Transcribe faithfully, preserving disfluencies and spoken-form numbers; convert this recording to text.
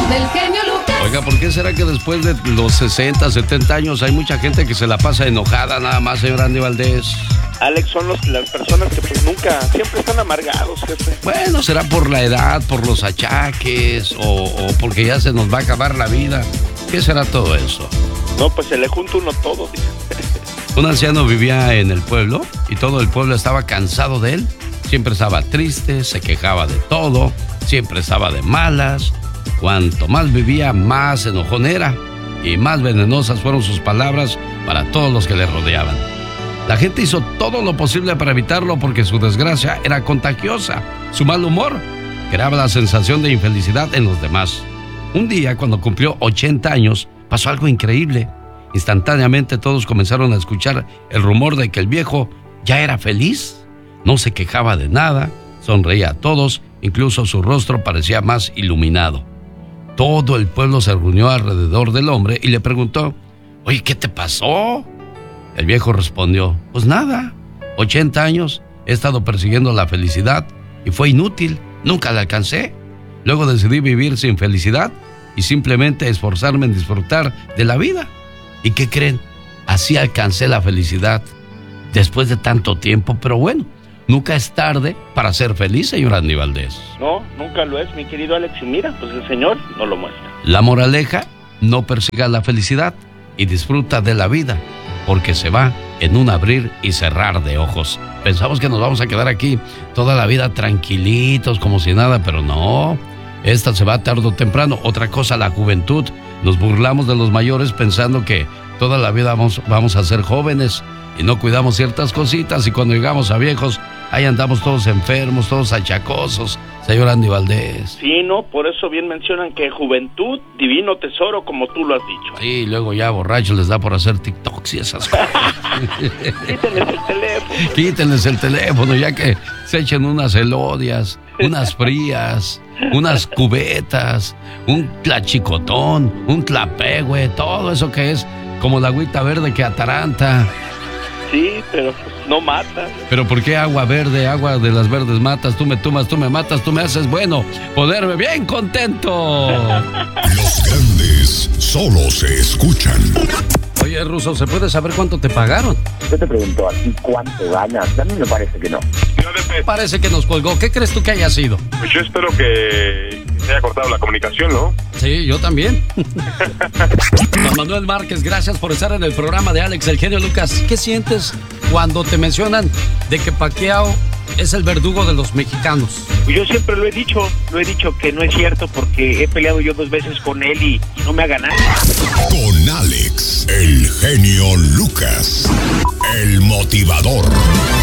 del genio Lucas. Oiga, ¿por qué será que después de los sesenta, setenta años hay mucha gente que se la pasa enojada nada más, señor Andy Valdés? Alex, son los, las personas que pues nunca, siempre están amargados, jefe. Bueno, será por la edad, por los achaques o, o porque ya se nos va a acabar la vida. ¿Qué será todo eso? No, pues se le junta uno todo. Un anciano vivía en el pueblo y todo el pueblo estaba cansado de él. Siempre estaba triste, se quejaba de todo, siempre estaba de malas. Cuanto más vivía, más enojón era y más venenosas fueron sus palabras para todos los que le rodeaban. La gente hizo todo lo posible para evitarlo porque su desgracia era contagiosa. Su mal humor creaba la sensación de infelicidad en los demás. Un día, cuando cumplió ochenta años, pasó algo increíble. Instantáneamente todos comenzaron a escuchar el rumor de que el viejo ya era feliz. No se quejaba de nada, sonreía a todos, incluso su rostro parecía más iluminado. Todo el pueblo se reunió alrededor del hombre y le preguntó: «Oye, ¿qué te pasó?». El viejo respondió: «Pues nada, ochenta años, he estado persiguiendo la felicidad y fue inútil, nunca la alcancé. Luego decidí vivir sin felicidad y simplemente esforzarme en disfrutar de la vida. ¿Y qué creen? Así alcancé la felicidad después de tanto tiempo, pero bueno, nunca es tarde para ser feliz, señor Andy Valdés». No, nunca lo es, mi querido Alex, y mira, pues el Señor no lo muestra. La moraleja: no persigas la felicidad y disfruta de la vida, porque se va en un abrir y cerrar de ojos. Pensamos que nos vamos a quedar aquí toda la vida tranquilitos, como si nada, pero no. Esta se va tarde o temprano. Otra cosa, la juventud. Nos burlamos de los mayores pensando que toda la vida vamos, vamos a ser jóvenes y no cuidamos ciertas cositas, y cuando llegamos a viejos, ahí andamos todos enfermos, todos achacosos, señor Andy Valdés. Sí, no, por eso bien mencionan que juventud, divino tesoro, como tú lo has dicho. Sí, y luego ya borrachos les da por hacer TikToks y esas cosas. Quítenles el teléfono. Quítenles el teléfono, ya que se echen unas elodias, unas frías, unas cubetas, un tlachicotón, un tlapehue, todo eso que es como la agüita verde que ataranta. Sí, pero pues, no mata. ¿Pero por qué agua verde, agua de las verdes matas? Tú me tumas, tú me matas, tú me haces bueno, ponerme bien contento. Los grandes solo se escuchan. Oye, Ruso, ¿se puede saber cuánto te pagaron? Yo te pregunto a ti cuánto ganas. A mí me parece que no. Parece que nos colgó. ¿Qué crees tú que haya sido? Pues yo espero que se haya cortado la comunicación, ¿no? Sí, yo también. Juan Manuel Márquez, gracias por estar en el programa de Alex, el genio Lucas. ¿Qué sientes cuando te mencionan de que Pacquiao es el verdugo de los mexicanos? Yo siempre lo he dicho, lo he dicho que no es cierto porque he peleado yo dos veces con él y, y no me ha ganado. Con Alex, el genio Lucas, el motivador.